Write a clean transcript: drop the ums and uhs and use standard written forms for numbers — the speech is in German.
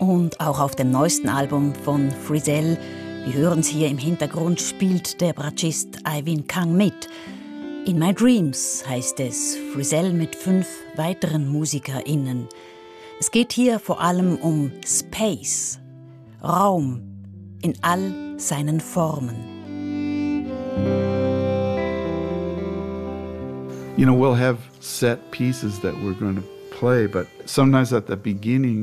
Und auch auf dem neuesten Album von Frizzell, wir hören es hier im Hintergrund, spielt der Bratschist Eivind Kang mit. In My Dreams heißt es, Frizzell mit 5 weiteren MusikerInnen. Es geht hier vor allem um Space, Raum in all seinen Formen. You know, we'll have set pieces that we're going to play, but sometimes at the beginning